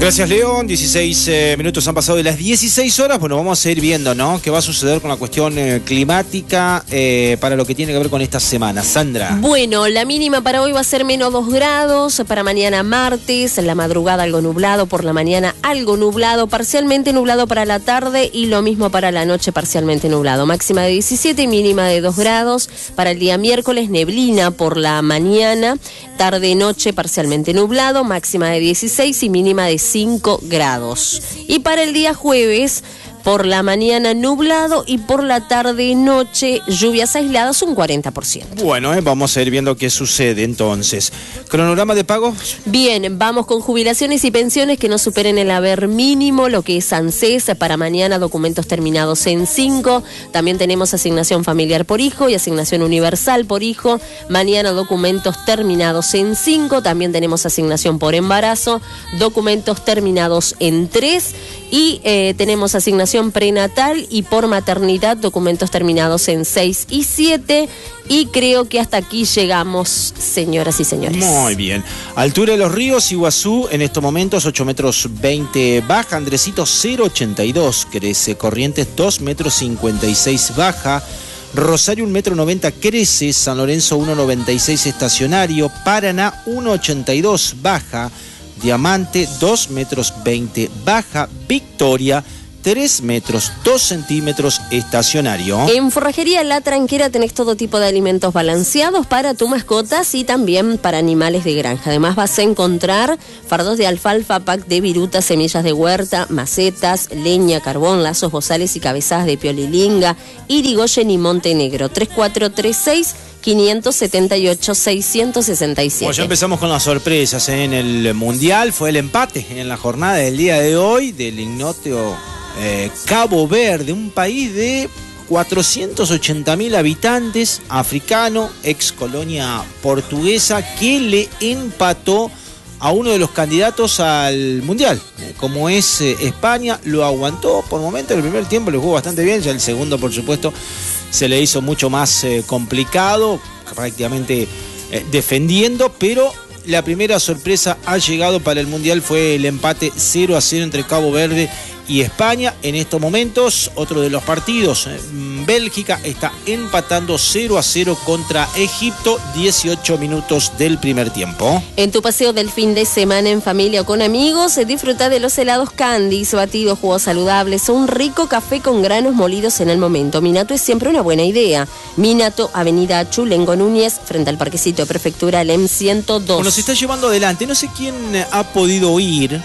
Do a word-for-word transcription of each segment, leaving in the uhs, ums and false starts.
Gracias, León. dieciséis eh, minutos han pasado de las dieciséis horas. Bueno, vamos a seguir viendo, ¿no?, qué va a suceder con la cuestión eh, climática eh, para lo que tiene que ver con esta semana. Sandra. Bueno, la mínima para hoy va a ser menos dos grados, para mañana martes, en la madrugada algo nublado, por la mañana algo nublado, parcialmente nublado para la tarde y lo mismo para la noche, parcialmente nublado. Máxima de diecisiete y mínima de dos grados. Para el día miércoles, neblina por la mañana, tarde y noche parcialmente nublado, máxima de dieciséis y mínima de cinco grados. Y para el día jueves, por la mañana nublado y por la tarde y noche lluvias aisladas un cuarenta por ciento. Bueno, eh, vamos a ir viendo qué sucede entonces. ¿Cronograma de pago? Bien, vamos con jubilaciones y pensiones que no superen el haber mínimo, lo que es ANSES. Para mañana documentos terminados en cinco. También tenemos asignación familiar por hijo y asignación universal por hijo. Mañana documentos terminados en cinco. También tenemos asignación por embarazo, documentos terminados en tres. Y eh, tenemos asignación prenatal y por maternidad, documentos terminados en seis y siete. Y creo que hasta aquí llegamos, señoras y señores. Muy bien. Altura de los ríos, Iguazú, en estos momentos ocho metros veinte baja. Andresito cero ochenta y dos crece. Corrientes dos metros cincuenta y seis baja. Rosario un metro noventa crece. San Lorenzo uno noventa y seis estacionario. Paraná uno ochenta y dos baja. Diamante dos metros veinte baja. Victoria tres metros dos centímetros estacionario. En Forrajería La Tranquera tenés todo tipo de alimentos balanceados para tu mascotas y también para animales de granja. Además vas a encontrar fardos de alfalfa, pack de virutas, semillas de huerta, macetas, leña, carbón, lazos, bozales y cabezadas de piolilinga, irigoyen y montenegro. tres cuatro tres seis quinientos setenta y ocho seiscientos sesenta y siete. Bueno, ya empezamos con las sorpresas ¿eh? En el Mundial. Fue el empate en la jornada del día de hoy del ignotio eh, Cabo Verde, un país de cuatrocientos ochenta mil habitantes, africano, ex colonia portuguesa, que le empató a uno de los candidatos al Mundial, eh, como es eh, España. Lo aguantó por momentos. El primer tiempo le jugó bastante bien, ya el segundo, por supuesto, se le hizo mucho más eh, complicado, prácticamente eh, defendiendo, pero la primera sorpresa ha llegado para el Mundial. Fue el empate cero a cero entre Cabo Verde y España. En estos momentos, otro de los partidos, eh, Bélgica está empatando cero a cero contra Egipto, dieciocho minutos del primer tiempo. En tu paseo del fin de semana en familia o con amigos, disfruta de los helados Candies, batidos, jugos saludables o un rico café con granos molidos en el momento. Minato es siempre una buena idea. Minato, Avenida Chulengo Núñez, frente al Parquecito de Prefectura, el M ciento dos. Bueno, se está llevando adelante. No sé quién ha podido ir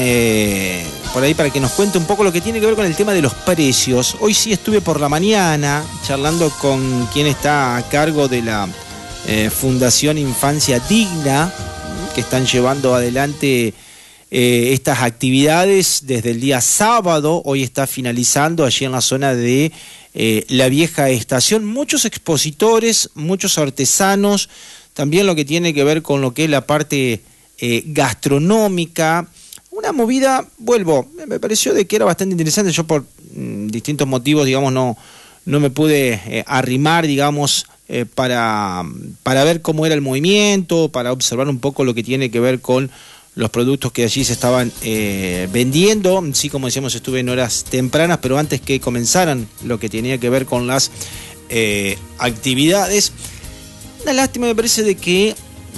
me... por ahí para que nos cuente un poco lo que tiene que ver con el tema de los precios. Hoy sí estuve por la mañana charlando con quien está a cargo de la eh, Fundación Infancia Digna, que están llevando adelante eh, estas actividades desde el día sábado. Hoy está finalizando allí en la zona de eh, la vieja estación. Muchos expositores, muchos artesanos, también lo que tiene que ver con lo que es la parte eh, gastronómica. Una movida, vuelvo, me pareció de que era bastante interesante. Yo por mm, distintos motivos, digamos, no, no me pude eh, arrimar, digamos, eh, para, para ver cómo era el movimiento, para observar un poco lo que tiene que ver con los productos que allí se estaban eh, vendiendo. Sí, como decíamos, estuve en horas tempranas, pero antes que comenzaran lo que tenía que ver con las eh, actividades. Una lástima me parece de que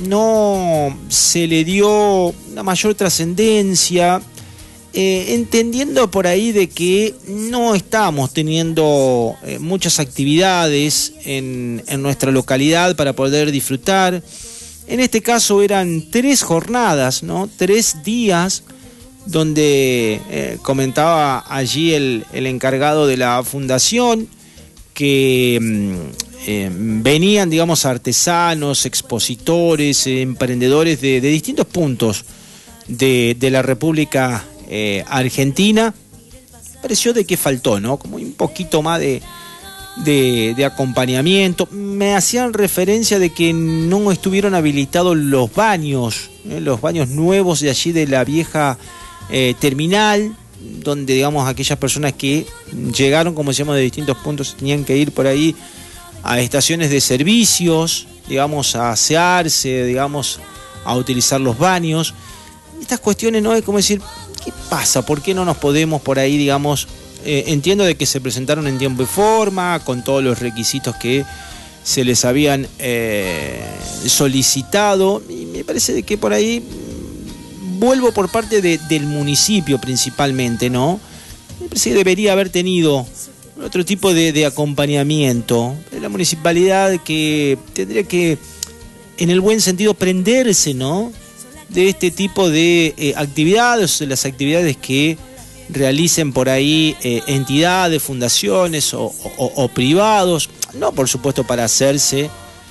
no se le dio una mayor trascendencia, eh, entendiendo por ahí de que no estamos teniendo eh, muchas actividades en, en nuestra localidad para poder disfrutar. En este caso eran tres jornadas, ¿no? Tres días donde eh, comentaba allí el, el encargado de la fundación que eh, venían, digamos, artesanos, expositores, eh, emprendedores de, de distintos puntos de, de la República eh, Argentina. Pareció de que faltó, ¿no? Como un poquito más de, de, de acompañamiento. Me hacían referencia de que no estuvieron habilitados los baños, ¿eh? Los baños nuevos de allí de la vieja eh, terminal, donde, digamos, aquellas personas que llegaron, como decíamos, de distintos puntos, tenían que ir por ahí a estaciones de servicios, digamos, a asearse, digamos, a utilizar los baños. Estas cuestiones, ¿no? Es como decir, ¿qué pasa? ¿Por qué no nos podemos por ahí, digamos, eh, entiendo de que se presentaron en tiempo y forma, con todos los requisitos que se les habían eh, solicitado, y me parece de que por ahí vuelvo por parte de, del municipio principalmente, ¿no? Me parece que debería haber tenido otro tipo de, de acompañamiento. La municipalidad que tendría que, en el buen sentido, prenderse, ¿no?, de este tipo de eh, actividades, de las actividades que realicen por ahí eh, entidades, fundaciones o, o, o privados, no por supuesto para hacerse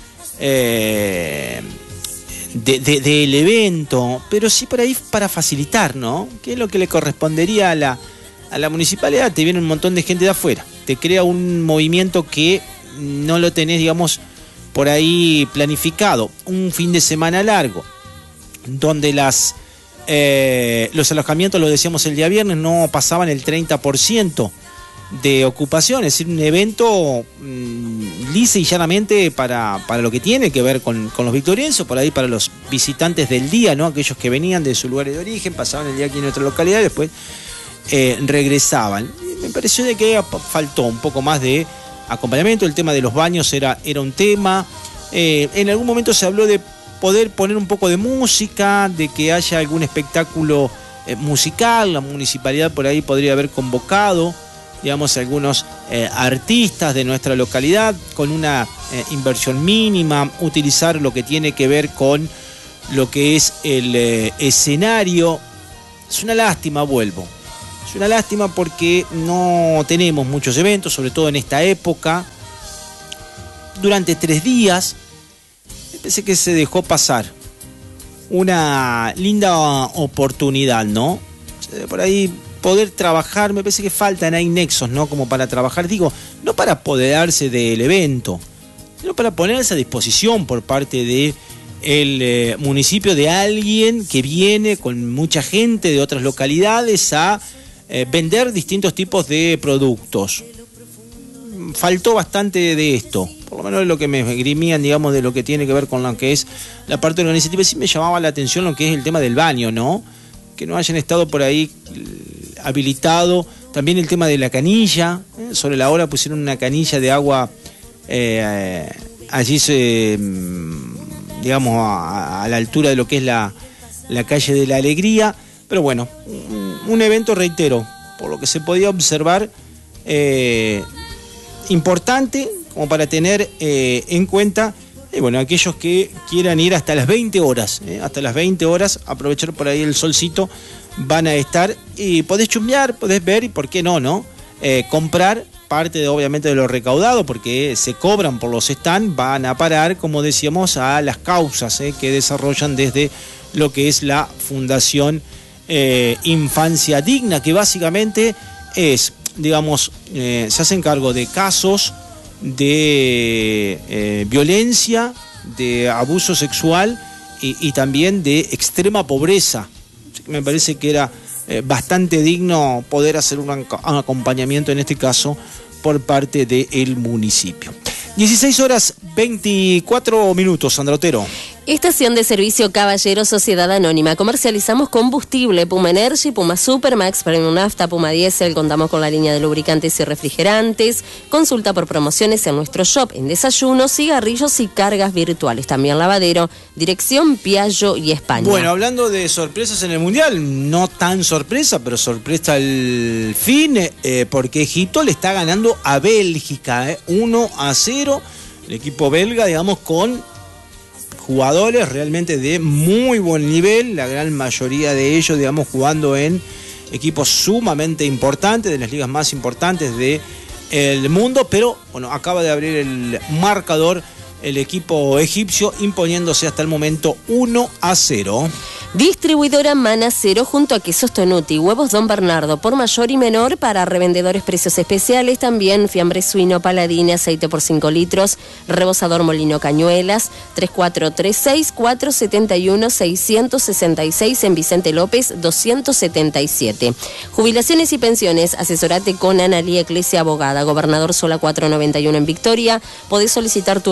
eh, de, de, del evento, pero sí por ahí para facilitar, ¿no? Que es lo que le correspondería a la, a la municipalidad. Te viene un montón de gente de afuera, te crea un movimiento que no lo tenés, digamos, por ahí planificado, un fin de semana largo, donde las eh, los alojamientos, lo decíamos el día viernes, no pasaban el treinta por ciento de ocupación, es decir, un evento mmm, lisa y llanamente para, para lo que tiene que ver con, con los victorienses, por ahí para los visitantes del día, ¿no? Aquellos que venían de su lugar de origen, pasaban el día aquí en nuestra localidad y después eh, regresaban. Y me pareció de que faltó un poco más de acompañamiento. El tema de los baños era, era un tema. Eh, en algún momento se habló de poder poner un poco de música, de que haya algún espectáculo eh, musical. La municipalidad por ahí podría haber convocado, digamos, algunos eh, artistas de nuestra localidad con una eh, inversión mínima, utilizar lo que tiene que ver con lo que es el eh, escenario. Es una lástima, vuelvo. Es una lástima porque no tenemos muchos eventos, sobre todo en esta época. Durante tres días, me parece que se dejó pasar una linda oportunidad, ¿no? Por ahí poder trabajar, me parece que faltan ahí nexos, ¿no? Como para trabajar, digo, no para apoderarse del evento, sino para ponerse a disposición por parte de el eh, municipio de alguien que viene con mucha gente de otras localidades a eh, vender distintos tipos de productos. Faltó bastante de esto, por lo menos es lo que me grimían, digamos, de lo que tiene que ver con lo que es la parte organizativa. Sí me llamaba la atención lo que es el tema del baño, ¿no? Que no hayan estado por ahí habilitado. También el tema de la canilla, ¿eh? Sobre la hora pusieron una canilla de agua eh, allí, se, digamos, a, a la altura de lo que es la, la calle de la Alegría. Pero bueno, un, un evento, reitero, por lo que se podía observar, eh, importante como para tener eh, en cuenta, eh, bueno, aquellos que quieran ir hasta las veinte horas, eh, hasta las veinte horas, aprovechar por ahí el solcito, van a estar y podés chusmear, podés ver y por qué no, ¿no? Eh, comprar parte de, obviamente, de lo recaudado, porque se cobran por los stands, van a parar, como decíamos, a las causas eh, que desarrollan desde lo que es la Fundación eh, Infancia Digna, que básicamente es, digamos, eh, se hacen cargo de casos de eh, violencia, de abuso sexual y, y también de extrema pobreza. Me parece que era eh, bastante digno poder hacer un, un acompañamiento en este caso por parte del municipio. dieciséis horas veinticuatro minutos, Sandra Otero. Estación de servicio Caballero Sociedad Anónima. Comercializamos combustible Puma Energy, Puma Supermax, Premium Nafta, Puma Diesel. Contamos con la línea de lubricantes y refrigerantes. Consulta por promociones en nuestro shop, en desayunos, cigarrillos y cargas virtuales. También lavadero, dirección Piaggio y España. Bueno, hablando de sorpresas en el Mundial, no tan sorpresa, pero sorpresa al fin, eh, porque Egipto le está ganando a Bélgica, eh, uno a cero. El equipo belga, digamos, con jugadores realmente de muy buen nivel, la gran mayoría de ellos, digamos, jugando en equipos sumamente importantes, de las ligas más importantes del mundo, pero bueno, acaba de abrir el marcador el equipo egipcio, imponiéndose hasta el momento uno a cero. Distribuidora Mana Cero junto a Quesos Tonuti, huevos Don Bernardo por mayor y menor para revendedores, precios especiales. También fiambre suino Paladine, aceite por cinco litros, rebosador Molino Cañuelas, tres cuatro tres seis, cuatro siete uno, seis seis seis en Vicente López doscientos setenta y siete. Jubilaciones y pensiones, asesorate con Analía Eclesia Abogada, Gobernador Sola cuatrocientos noventa y uno en Victoria. Podés solicitar turnos al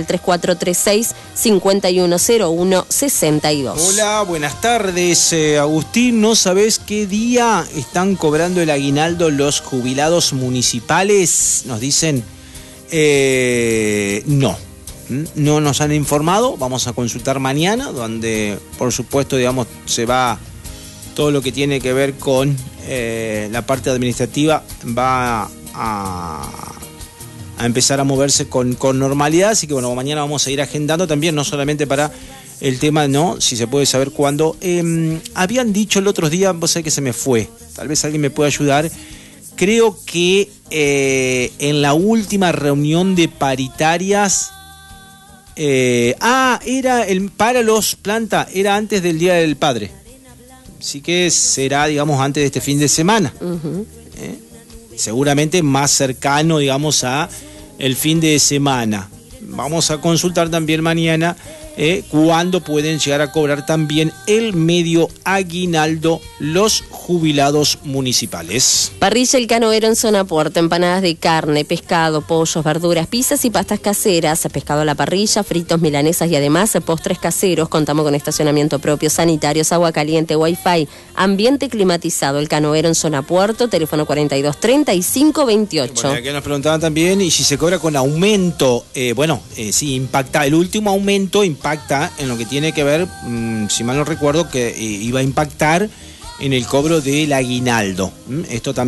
al tres cuatro tres seis, cinco uno cero uno, seis dos. Hola, buenas tardes. Eh, Agustín, ¿no sabés qué día están cobrando el aguinaldo los jubilados municipales? Nos dicen, eh, no. No nos han informado, vamos a consultar mañana, donde por supuesto, digamos, se va todo lo que tiene que ver con eh, la parte administrativa, va a, a empezar a moverse con, con normalidad, así que bueno, mañana vamos a ir agendando también, no solamente para el tema, no, si se puede saber cuándo. Eh, habían dicho el otro día, vos sabés que se me fue, tal vez alguien me pueda ayudar. Creo que eh, en la última reunión de paritarias, Eh, ah, era el para los planta, era antes del Día del Padre. Así que será, digamos, antes de este fin de semana. Uh-huh. ¿Eh? Seguramente más cercano, digamos, a el fin de semana. Vamos a consultar también mañana eh, cuándo pueden llegar a cobrar también el medio aguinaldo los jubilados municipales. Parrilla El Canoero en zona puerto, empanadas de carne, pescado, pollos, verduras, pizzas y pastas caseras, pescado a la parrilla, fritos, milanesas y además postres caseros. Contamos con estacionamiento propio, sanitarios, agua caliente, wifi, ambiente climatizado. El Canoero en zona puerto, teléfono cuarenta y dos, treinta y cinco, veintiocho. Bueno, aquí nos preguntaban también, y si se cobra con aumento, eh, bueno, eh, sí, impacta, el último aumento impacta en lo que tiene que ver, mmm, si mal no recuerdo, que eh, iba a impactar en el cobro del aguinaldo. Esto también